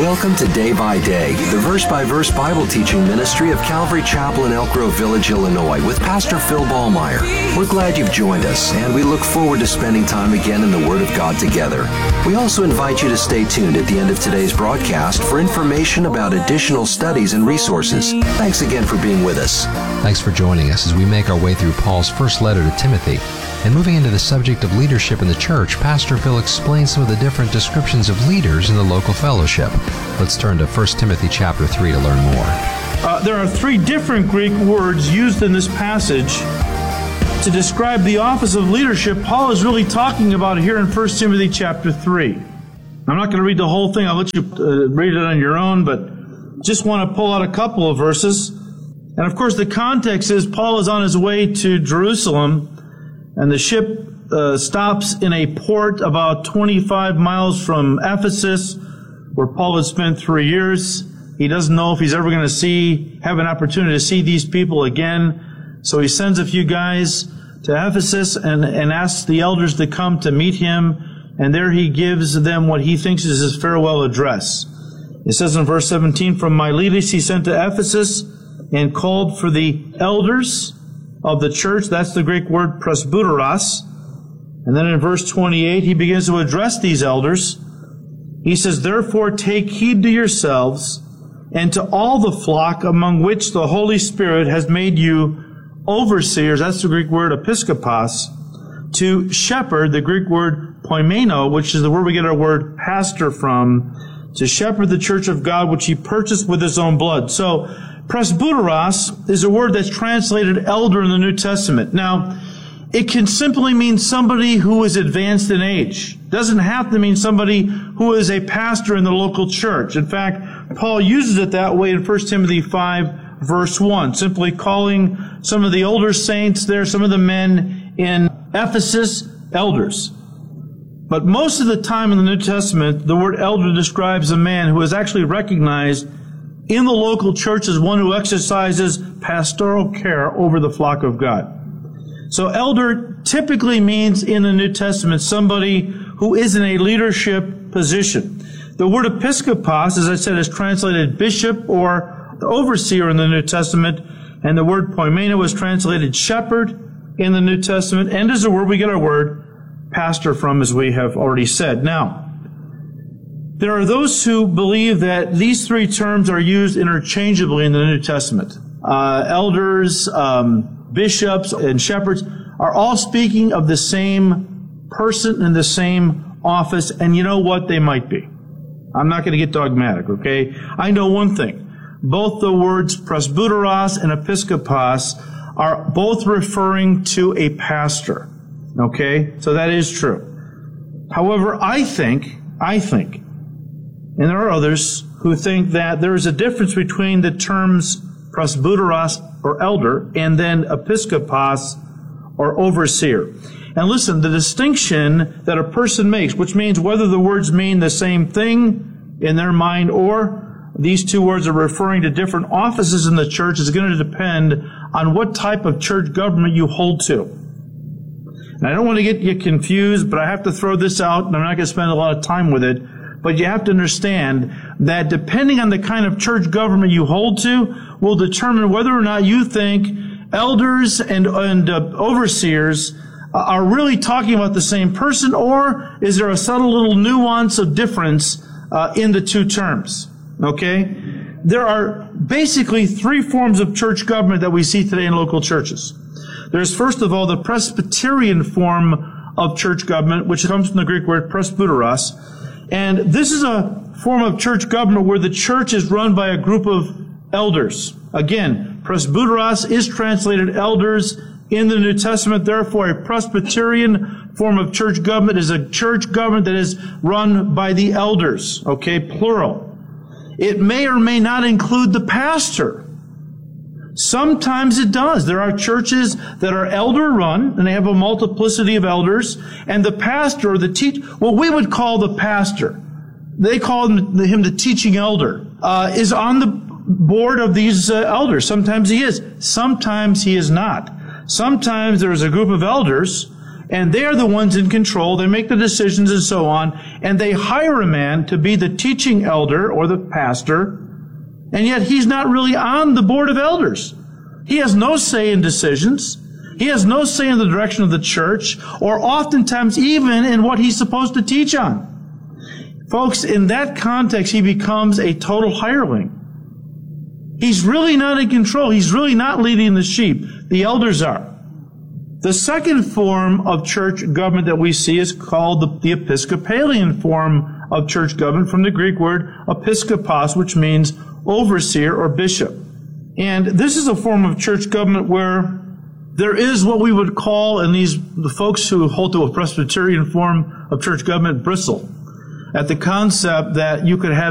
Welcome to Day by Day, the verse-by-verse Bible teaching ministry of Calvary Chapel in Elk Grove Village, Illinois, with Pastor Phil Ballmeyer. We're glad you've joined us, and we look forward to spending time again in the Word of God together. We also invite you to stay tuned at the end of today's broadcast for information about additional studies and resources. Thanks again for being with us. Thanks for joining us as we make our way through Paul's first letter to Timothy. And moving into the subject of leadership in the church, Pastor Phil explains some of the different descriptions of leaders in the local fellowship. Let's turn to 1 Timothy chapter 3 to learn more. There are three different Greek words used in this passage to describe the office of leadership Paul is really talking about here in 1 Timothy chapter 3. I'm not going to read the whole thing. I'll let you read it on your own, but just want to pull out a couple of verses. And of course, the context is Paul is on his way to Jerusalem, and the ship stops in a port about 25 miles from Ephesus, where Paul had spent 3 years. He doesn't know if he's ever going to have an opportunity to see these people again. So he sends a few guys to Ephesus and asks the elders to come to meet him. And there he gives them what he thinks is his farewell address. It says in verse 17, "From Miletus he sent to Ephesus and called for the elders of the church." That's the Greek word presbyteros. And then in verse 28, he begins to address these elders. He says, "Therefore take heed to yourselves and to all the flock among which the Holy Spirit has made you overseers." That's the Greek word episkopos. "To shepherd," the Greek word poimeno, which is the word we get our word pastor from, "to shepherd the church of God, which he purchased with his own blood." So, presbyteros is a word that's translated elder in the New Testament. Now, it can simply mean somebody who is advanced in age. It doesn't have to mean somebody who is a pastor in the local church. In fact, Paul uses it that way in 1 Timothy 5, verse 1, simply calling some of the older saints there, some of the men in Ephesus, elders. But most of the time in the New Testament, the word elder describes a man who is actually recognized in the local church as one who exercises pastoral care over the flock of God. So elder typically means in the New Testament somebody who is in a leadership position. The word episkopos, as I said, is translated bishop or overseer in the New Testament, and the word poimeno is translated shepherd in the New Testament, and is a word we get our word pastor from, as we have already said. Now, there are those who believe that these three terms are used interchangeably in the New Testament. Elders, bishops, and shepherds are all speaking of the same person in the same office, and you know what? They might be. I'm not going to get dogmatic, okay? I know one thing. Both the words presbyteros and episkopos are both referring to a pastor, okay? So that is true. However, I think, and there are others who think that there is a difference between the terms presbyteros or elder and then episkopos or overseer. And listen, the distinction that a person makes, which means whether the words mean the same thing in their mind or these two words are referring to different offices in the church, is going to depend on what type of church government you hold to. And I don't want to get you confused, but I have to throw this out, and I'm not going to spend a lot of time with it. But you have to understand that depending on the kind of church government you hold to will determine whether or not you think elders and overseers are really talking about the same person, or is there a subtle little nuance of difference in the two terms? Okay? There are basically three forms of church government that we see today in local churches. There's, first of all, the Presbyterian form of church government, which comes from the Greek word presbyteros. And this is a form of church government where the church is run by a group of elders. Again, presbyteros is translated elders in the New Testament. Therefore, a Presbyterian form of church government is a church government that is run by the elders. Okay, plural. It may or may not include the pastor. Sometimes it does. There are churches that are elder-run, and they have a multiplicity of elders, and the pastor, or the what we would call the pastor, they call him the teaching elder, is on the board of these elders. Sometimes he is. Sometimes he is not. Sometimes there's a group of elders, And they are the ones in control. They make the decisions and so on. And they hire a man to be the teaching elder or the pastor. And yet he's not really on the board of elders. He has no say in decisions. He has no say in the direction of the church, or oftentimes even in what he's supposed to teach on. Folks, in that context, he becomes a total hireling. He's really not in control. He's really not leading the sheep. The elders are. The second form of church government that we see is called the Episcopalian form of church government, from the Greek word episkopos, which means overseer or bishop. And this is a form of church government where there is what we would call, and the folks who hold to a Presbyterian form of church government bristle at the concept that you could have